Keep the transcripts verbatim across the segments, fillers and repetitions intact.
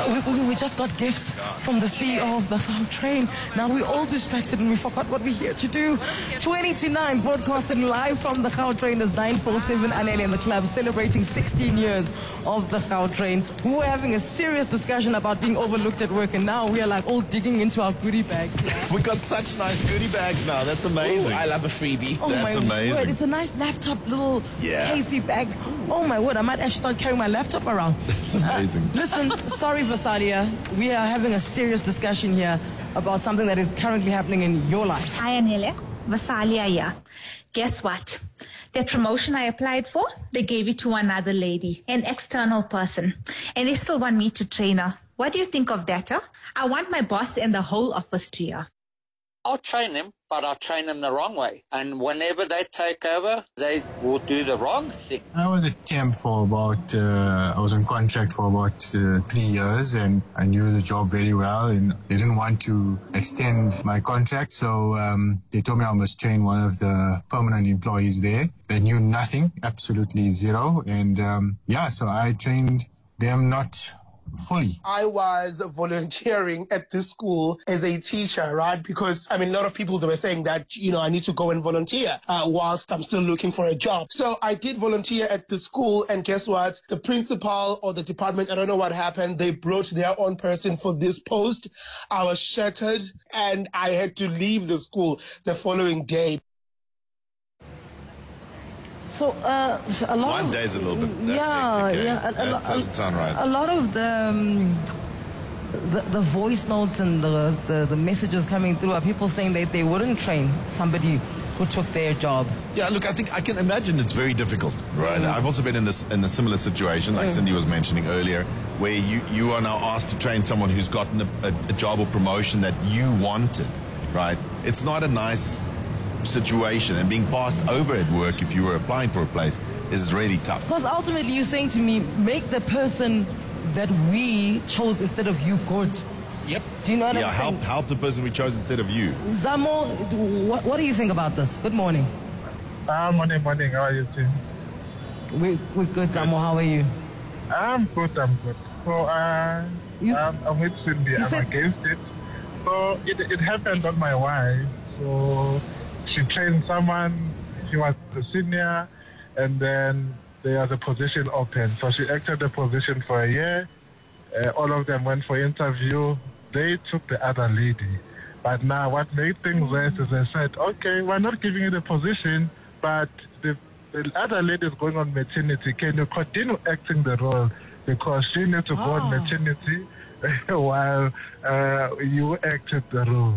Uh, we, we, we just got gifts from the C E O of the Gautrain. Now we're all distracted and we forgot what we're here to do. twenty to nine, broadcasting live from the Gautrain is nine four seven Anele in the club, celebrating sixteen years of the Gautrain. We were having a serious discussion about being overlooked at work, and now we are like all digging into our goodie bags. We got such nice goodie bags now. That's amazing. Ooh, I love a freebie. Oh That's my amazing. word, it's a nice laptop little Yeah. Casey bag. Oh my word, I might actually start carrying my laptop around. That's amazing. Uh, listen, sorry Vasalia, we are having a serious discussion here about something that is currently happening in your life. Hi Anele, Vasalia here. Guess what? That promotion I applied for, they gave it to another lady, an external person. And they still want me to train her. What do you think of that, huh? I want my boss and the whole office to hear. I'll train them, but I'll train them the wrong way. And whenever they take over, they will do the wrong thing. I was a temp for about, uh, I was on contract for about uh, three years and I knew the job very well and they didn't want to extend my contract. So um, they told me I must train one of the permanent employees there. They knew nothing, absolutely zero. And um, yeah, so I trained them not fully. I was volunteering at this school as a teacher, right? Because, I mean, a lot of people, they were saying that, you know, I need to go and volunteer uh, whilst I'm still looking for a job. So I did volunteer at the school, and guess what? The principal or the department, I don't know what happened, they brought their own person for this post. I was shattered, and I had to leave the school the following day. So uh, a lot One of, day's a little bit. That's yeah, hectic, eh? yeah. A, a, That doesn't sound right. A lot of the, um, the the voice notes and the, the the messages coming through are people saying that they wouldn't train somebody who took their job. Yeah, look, I think I can imagine it's very difficult, right? Mm. I've also been in this in a similar situation, like mm. Cindy was mentioning earlier, where you, you are now asked to train someone who's gotten a, a, a job or promotion that you wanted, right? It's not a nice situation, and being passed over at work if you were applying for a place is really tough. Because ultimately you're saying to me, make the person that we chose instead of you good. Yep. Do you know what yeah, I'm help, saying? help the person we chose instead of you. Zamo, what, what do you think about this? Good morning. Uh, morning, morning. How are you doing? We, we're good, Zamo. How are you? I'm good, I'm good. So, uh, You- I'm, I'm with Cindy. I'm said- against it. So, it, it happened on my wife. So, she trained someone. She was the senior, and then there was a position open. So, she acted the position for a year. Uh, all of them went for interview. They took the other lady. But now what made things worse is they said, okay, we're not giving you the position, but the, the other lady is going on maternity. Can you continue acting the role? Because she needs to go on Ah. maternity while uh, you acted the role.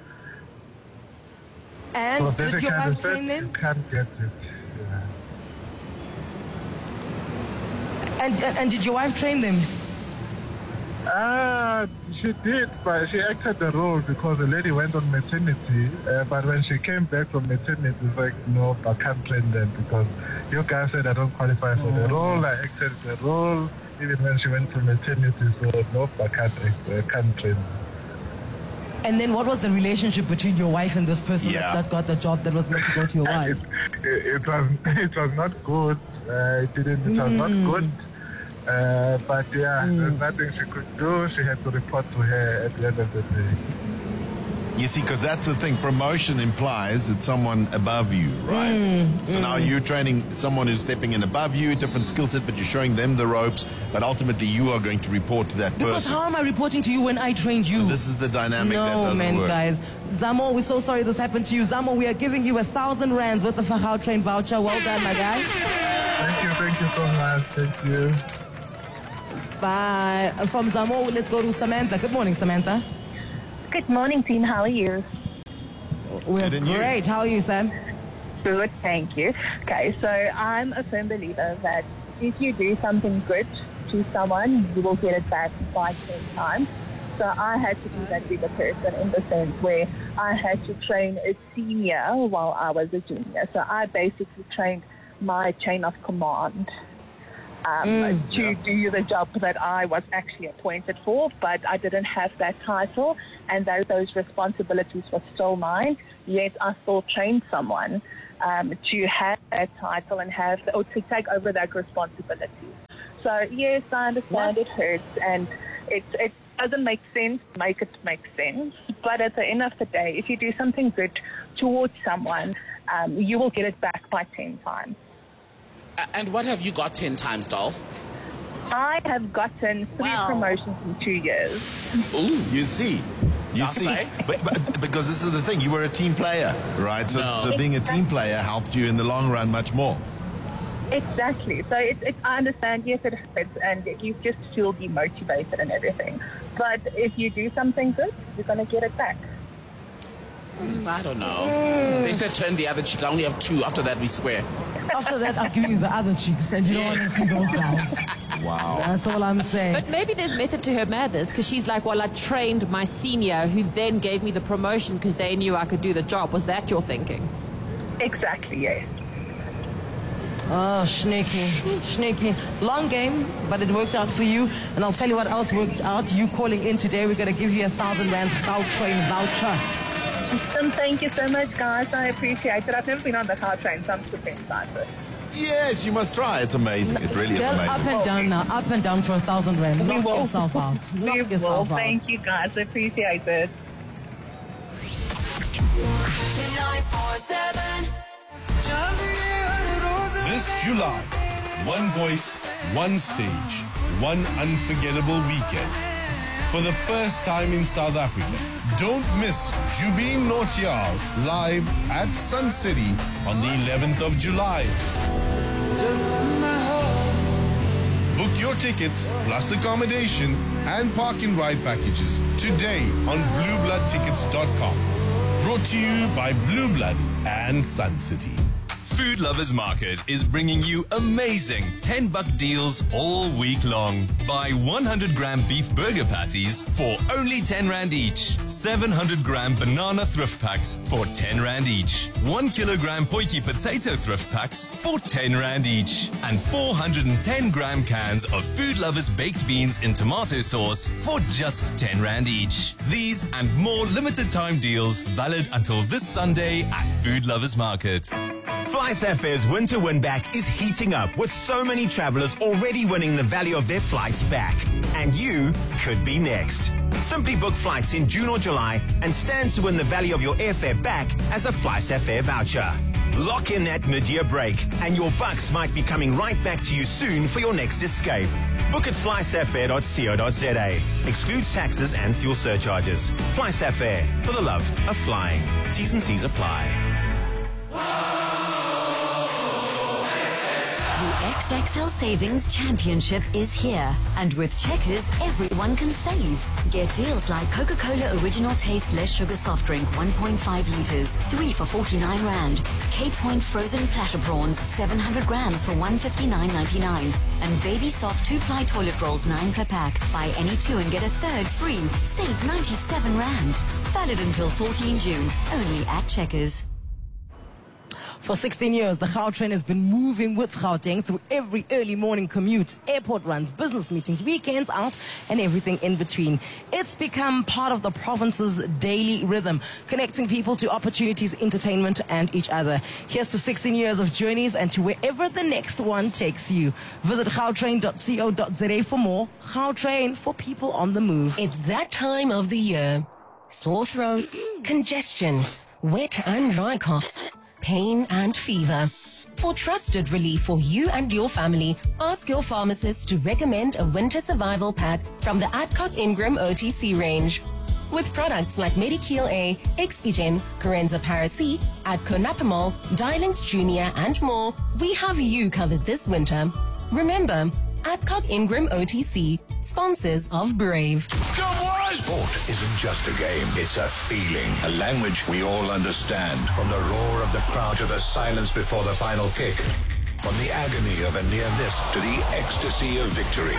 And So did they your kind of wife said, train them? you can't get it. Yeah. And, and, and did your wife train them? Ah, she did, but she acted the role because the lady went on maternity. Uh, but when she came back from maternity, it's like, no, I can't train them because you guys said I don't qualify for the role. I acted the role even when she went to maternity, so no, I can't, act, I can't train them. And then what was the relationship between your wife and this person Yeah. that, that got the job that was meant to go to your wife? It, it, it was it was not good. Uh, it didn't. It was not good. Uh, but yeah, there's nothing she could do. She had to report to her at the end of the day. You see, because that's the thing. Promotion implies it's someone above you, right? Mm, so mm. now you're training someone who's stepping in above you, different skill set, but you're showing them the ropes. But ultimately, you are going to report to that Because person. how am I reporting to you when I trained you? This is the dynamic no, that doesn't man, work. guys. Zamo, we're so sorry this happened to you. Zamo, we are giving you a thousand rands with the Fahau Train voucher. Well done, my guy. Thank you, thank you so much. Thank you. Bye. From Zamo, let's go to Samantha. Good morning, Samantha. Good morning, team. How are you? We're Good, and you? great. How are you, Sam? Good, thank you. Okay, so I'm a firm believer that if you do something good to someone, you will get it back five, ten times. So I had to do that with a person in the sense where I had to train a senior while I was a junior. So I basically trained my chain of command um, Mm, to yeah. do the job that I was actually appointed for, but I didn't have that title, and though those responsibilities were still mine, yet I still trained someone um, to have that title and have, or to take over that responsibility. So yes, I understand What? it hurts, and It, it doesn't make sense, make it make sense. But at the end of the day, if you do something good towards someone, um, you will get it back by ten times. And what have you got ten times, doll? I have gotten three Wow. promotions in two years. Ooh. You see. You I'll see. say. But, but, because this is the thing, you were a team player, right? So, No. so being a team player helped you in the long run much more. Exactly. So it, it, I understand, yes, it hurts, and you just feel demotivated and everything. But if you do something good, you're going to get it back. Mm, I don't know. They said turn the other cheek. I only have two. After that, we square. After that, I'll give you the other cheeks, and you don't want to see those guys. Wow. That's all I'm saying. But maybe there's method to her madness, because she's like, well, I trained my senior who then gave me the promotion because they knew I could do the job. Was that your thinking? Exactly, yes. Oh, sneaky, sneaky. Long game, but it worked out for you. And I'll tell you what else worked out. You calling in today, we're going to give you a thousand rands Gautrain voucher. And thank you so much, guys. I appreciate it. I've never been on the Gautrain, so I'm super excited. Yes, you must try. It's amazing. It really is Girl, up amazing. and down now, up and down for a thousand rand. We Knock will. yourself out. We Knock will. yourself out. Thank you, guys. I appreciate it. nine four seven. This July, one voice, one stage, one unforgettable weekend. For the first time in South Africa, don't miss Jubin Nautiyal live at Sun City on the eleventh of July. Book your tickets plus accommodation and park and ride packages today on blue blood tickets dot com. Brought to you by Blue Blood and Sun City. Food Lovers Market is bringing you amazing ten buck deals all week long. Buy one hundred gram beef burger patties for only ten rand each. seven hundred gram banana thrift packs for ten rand each. one kilogram potjie potato thrift packs for ten rand each. And four hundred ten gram cans of Food Lovers baked beans in tomato sauce for just ten rand each. These and more limited time deals valid until this Sunday at Food Lovers Market. FlySafair's winter win back is heating up with so many travelers already winning the value of their flights back. And you could be next. Simply book flights in June or July and stand to win the value of your airfare back as a FlySafair voucher. Lock in that mid-year break and your bucks might be coming right back to you soon for your next escape. Book at fly safair dot co dot za. Excludes taxes and fuel surcharges. FlySafair, for the love of flying. T's and C's apply. The X X L Savings Championship is here. And with Checkers, everyone can save. Get deals like Coca-Cola Original Taste Less Sugar Soft Drink one point five litres, three for forty-nine rand. Cape Point Frozen Platter Prawns, seven hundred grams for one fifty-nine ninety-nine. And Baby Soft two-ply toilet rolls, nine per pack. Buy any two and get a third free. Save ninety-seven rand. Valid until fourteenth June. Only at Checkers. For sixteen years, the Gautrain has been moving with Gauteng through every early morning commute, airport runs, business meetings, weekends out, and everything in between. It's become part of the province's daily rhythm, connecting people to opportunities, entertainment, and each other. Here's to sixteen years of journeys and to wherever the next one takes you. Visit gautrain dot co dot za for more. Gautrain, for people on the move. It's that time of the year. Sore throats, congestion, wet and dry coughs, pain and fever. For trusted relief for you and your family, ask your pharmacist to recommend a winter survival pack from the Adcock Ingram O T C range. With products like Medikeel A, Expigen, Corenza Paracy, Adco Napamol, Dilinx Junior and more, we have you covered this winter. Remember, Adcock Ingram O T C, sponsors of Brave. Sport isn't just a game, it's a feeling, a language we all understand. From the roar of the crowd to the silence before the final kick. From the agony of a near miss to the ecstasy of victory.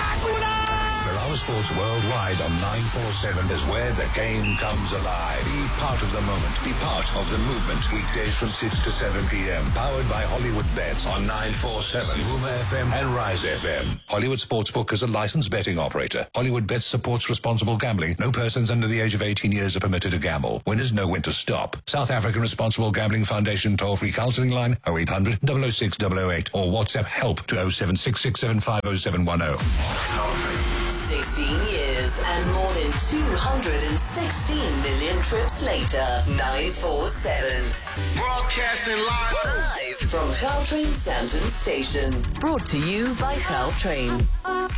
Berala Sports Worldwide on nine forty-seven is where the game comes alive. Be part of the moment. Be part of the movement. Weekdays from six to seven p.m. Powered by Hollywood Bets on nine forty-seven, Huma F M and Rise F M. Hollywood Sportsbook is a licensed betting operator. Hollywood Bets supports responsible gambling. No persons under the age of eighteen years are permitted to gamble. Winners know when to stop. South African Responsible Gambling Foundation toll-free counseling line oh eight hundred, double oh six, double oh eight or WhatsApp help to oh seven six six seven five oh seven one oh. sixteen years and more than two hundred sixteen million trips later. nine four seven. Broadcasting live. Live from Gautrain Sandton Station. Brought to you by Gautrain.